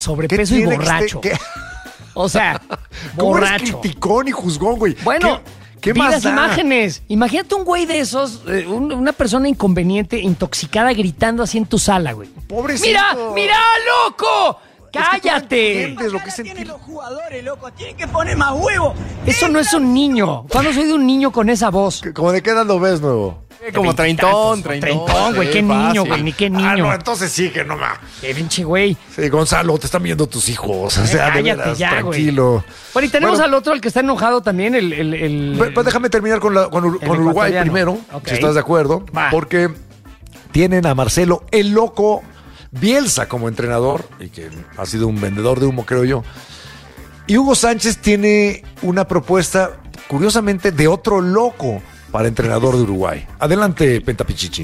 sobrepeso y borracho. O sea, borracho. ¿Cómo eres criticón y juzgón, güey? Bueno, ¿qué vi más las da? imágenes. Imagínate un güey de esos, una persona inconveniente, intoxicada, gritando así en tu sala, güey. Pobrecito. ¡Mira, loco! ¡Cállate! ¿Entiendes lo que es tienen sentir? los jugadores, loco. Tienen que poner más huevos. Eso no es un niño. ¿Cuándo soy de un niño con esa voz? ¿Cómo de qué edad lo ves, nuevo? Como treintón. Treintón, güey. Qué niño, güey. Ni qué niño. Ah, no, entonces sí que no más. Qué pinche güey. Sí, Gonzalo, te están viendo tus hijos. O sea, de Cállate veras, ya, tranquilo. Bueno, y tenemos Bueno, al otro, el que está enojado también, Pues déjame terminar con Uruguay ecuatoriano. primero, Ok. si estás de acuerdo. Va. Porque tienen a Marcelo el Loco Bielsa como entrenador, y que ha sido un vendedor de humo, creo yo. Y Hugo Sánchez tiene una propuesta, curiosamente, de otro loco para entrenador de Uruguay. Adelante, Pentapichichi.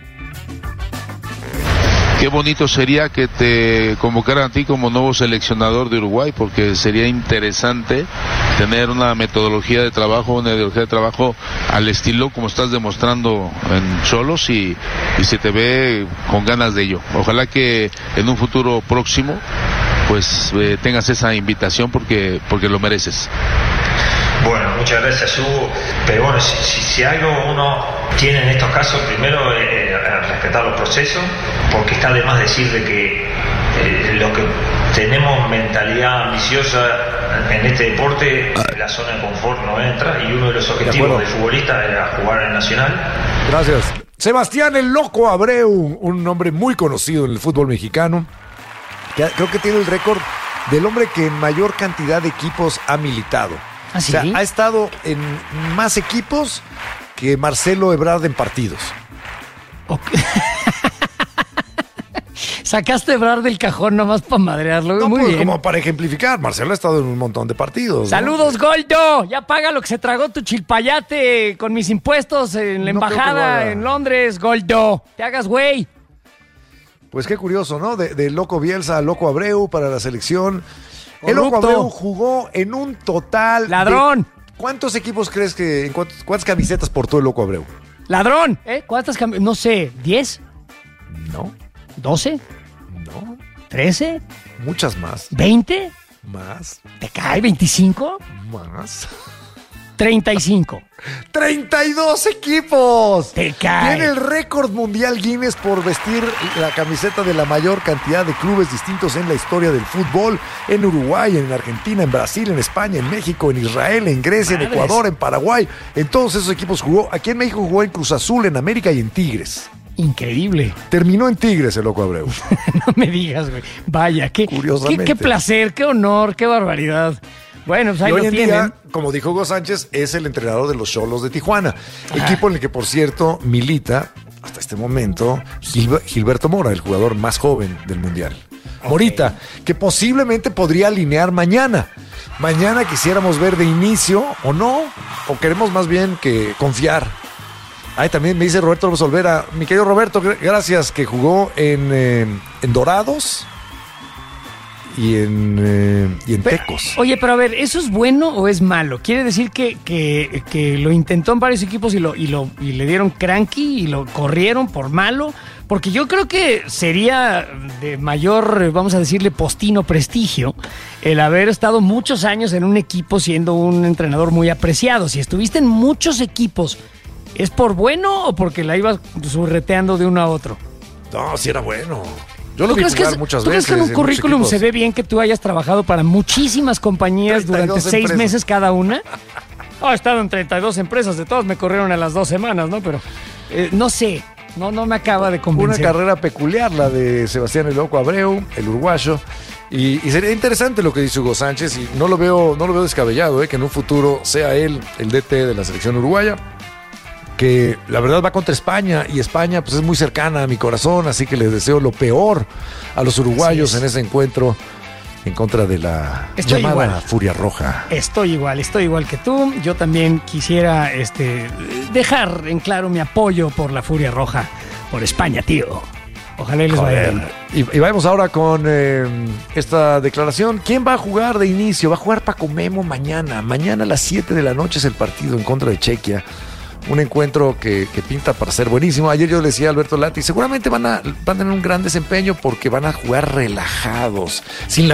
Qué bonito sería que te convocaran a ti como nuevo seleccionador de Uruguay, porque sería interesante tener una metodología de trabajo, una ideología de trabajo al estilo como estás demostrando en Xolos y se te ve con ganas de ello. Ojalá que en un futuro próximo pues tengas esa invitación porque lo mereces. Bueno, muchas gracias, Hugo. Pero bueno, si algo uno tiene en estos casos, primero respetar los procesos, porque está de más decir de que lo que tenemos mentalidad ambiciosa en este deporte, la zona de confort no entra, y uno de los objetivos del futbolista era jugar en Nacional. Gracias. Sebastián el Loco Abreu, un nombre muy conocido en el fútbol mexicano, que creo que tiene el récord del hombre que en mayor cantidad de equipos ha militado. ¿Ah, sí? O sea, ha estado en más equipos que Marcelo Ebrard en partidos. Okay. Sacaste a Ebrard del cajón nomás para madrearlo. No, Muy pues, bien. como para ejemplificar. Marcelo ha estado en un montón de partidos, ¿no? Saludos, Goldo. Ya paga lo que se tragó tu chilpayate con mis impuestos en la No creo que lo embajada haga. en Londres, Goldo. Te hagas güey. Pues qué curioso, ¿no? De Loco Bielsa a Loco Abreu para la selección. El Loco Corrupto. Abreu jugó en un total... Ladrón. ¿Cuántos equipos crees que... ¿Cuántas camisetas portó el Loco Abreu? Ladrón. ¿Cuántas no sé, 10, No, 12, no. 13, Muchas más. 20. Más. ¿Te cae 25? Más. 35. 32 equipos. Te cae. Tiene el récord mundial Guinness por vestir la camiseta de la mayor cantidad de clubes distintos en la historia del fútbol. En Uruguay, en Argentina, en Brasil, en España, en México, en Israel, en Grecia, Madres. en Ecuador, en Paraguay. En todos esos equipos jugó. Aquí en México jugó en Cruz Azul, en América y en Tigres. Increíble. Terminó en Tigres el Loco Abreu. No me digas, güey. Vaya, Curiosamente. qué placer, qué honor, qué barbaridad. Bueno, pues ahí Y hoy lo en tienen. día, como dijo Hugo Sánchez, es el entrenador de los Xolos de Tijuana. Equipo en el que, por cierto, milita hasta este momento Gilberto Mora, el jugador más joven del Mundial. Morita, que posiblemente podría alinear mañana. Mañana quisiéramos ver de inicio o no, o queremos más bien que confiar. Ay, también me dice Roberto López Olvera. Mi querido Roberto, gracias, que jugó en Dorados y en Tecos. Oye, pero a ver, ¿eso es bueno o es malo? ¿Quiere decir que lo intentó en varios equipos y le dieron cranky y lo corrieron por malo? Porque yo creo que sería de mayor, vamos a decirle, postino prestigio el haber estado muchos años en un equipo siendo un entrenador muy apreciado. Si estuviste en muchos equipos, ¿es por bueno o porque la ibas surreteando de uno a otro? No, sí era bueno. Yo lo ¿Tú vi crees, jugar muchas ¿tú crees veces. que en un muchos currículum equipos. se ve bien que tú hayas trabajado para muchísimas compañías 32 durante 6 empresas. meses cada una? Oh, he estado en 32 empresas, de todos me corrieron a las 2 semanas, ¿no? Pero no sé, no me acaba de Una convencer. carrera peculiar, la de Sebastián el Loco Abreu, el uruguayo. Y sería interesante lo que dice Hugo Sánchez, y no lo veo descabellado, que en un futuro sea él el DT de la selección uruguaya, que la verdad va contra España, y España pues es muy cercana a mi corazón, así que les deseo lo peor a los uruguayos Así es. en ese encuentro en contra de la Estoy llamada igual. Furia Roja. Estoy igual que tú. Yo también quisiera dejar en claro mi apoyo por la Furia Roja, por España, tío. Ojalá y les vaya bien. Y vamos ahora con esta declaración. ¿Quién va a jugar de inicio? Va a jugar Paco Memo mañana. Mañana a las 7 de la noche es el partido en contra de Chequia. un encuentro que pinta para ser buenísimo. Ayer yo le decía a Alberto Lati, seguramente van a tener un gran desempeño porque van a jugar relajados, sin la